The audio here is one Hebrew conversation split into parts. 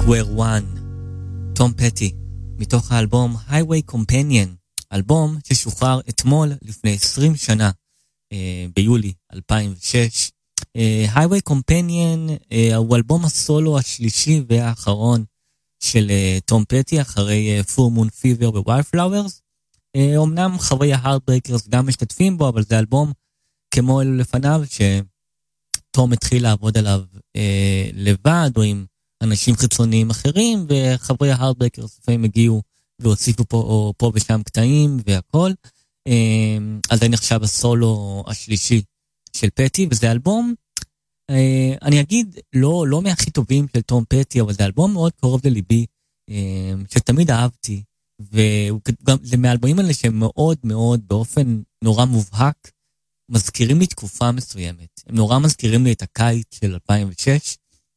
Square One, תום פטי, מתוך האלבום Highway Companion, אלבום ששוחרר אתמול לפני 20 שנה, ביולי 2006. Highway Companion הוא אלבום הסולו השלישי והאחרון של תום פטי, אחרי Full Moon Fever ו-Wildflowers. אמנם חברי ה-Heartbreakers גם משתתפים בו, אבל זה אלבום כמו אלו לפניו, שתום התחיל לעבוד עליו לבד, או עם אנשים חיצוניים אחרים, וחברי ה-Heartbreakers לפעמים הגיעו והוסיפו פה ושם קטעים והכל. אז זה נחשב הסולו השלישי של פטי, וזה אלבום, אני אגיד, לא מהכי טובים של תום פטי, אבל זה אלבום מאוד קרוב לליבי, שתמיד אהבתי, וזה מהאלבומים האלה שהם מאוד מאוד באופן נורא מובהק, מזכירים לי תקופה מסוימת. הם נורא מזכירים לי את הקיץ של 2006.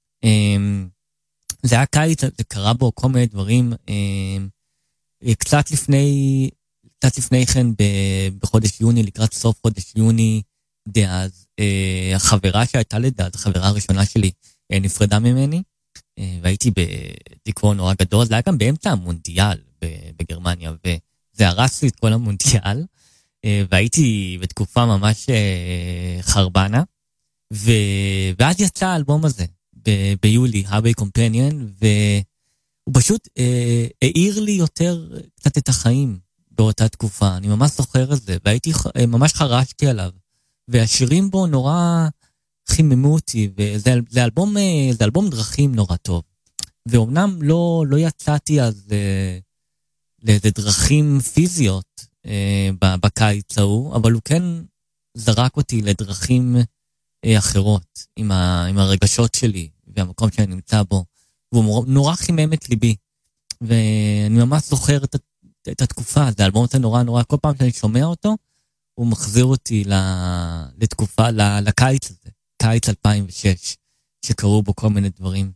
זה היה קיץ, זה קרה בו כל מיני דברים, קצת לפני כן בחודש יוני, לקראת סוף חודש יוני דאז, החברה שהייתה לדעת, החברה הראשונה שלי, נפרדה ממני, והייתי בדיכאון נורא גדול. זה היה גם באמצע המונדיאל בגרמניה, וזה הרס לי את כל המונדיאל, והייתי בתקופה ממש חרבנה, ואז יצא האלבום הזה ביולי, Highway Companion, והוא פשוט העיר לי יותר קצת את החיים באותה תקופה. אני ממש זוכר את זה, והייתי ממש חרשתי עליו, והשירים בו נורא חיממו אותי, וזה אלבום דרכים נורא טוב. ואומנם לא יצאתי אז לאיזה דרכים פיזיות בקיץ ההוא, אבל הוא כן זרק אותי לדרכים אחרות, עם הרגשות שלי והמקום שאני נמצא בו, והוא נורא חימם את ליבי, ואני ממש זוכר את התקופה. זה אלבום הזה נורא, כל פעם שאני שומע אותו, הוא מחזיר אותי לתקופה, לקיץ הזה, קיץ 2006, שקרו בו כל מיני דברים,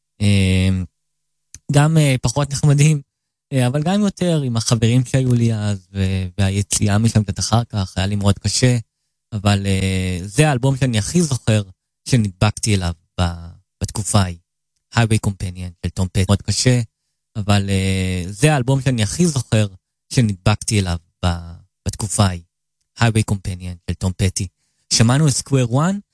גם פחות נחמדים, אבל גם יותר עם החברים שהיו לי אז, והיציאה משם קצת אחר כך, היה לי מאוד קשה, אבל זה האלבום שאני הכי זוכר שנדבקתי אליו בתקופה ההיא, Highway Companion של תום פטי. מאוד קשה, אבל זה האלבום שאני הכי זוכר שנדבקתי אליו בתקופה ההיא, Highway Companion של תום פטי. שמענו את Square One,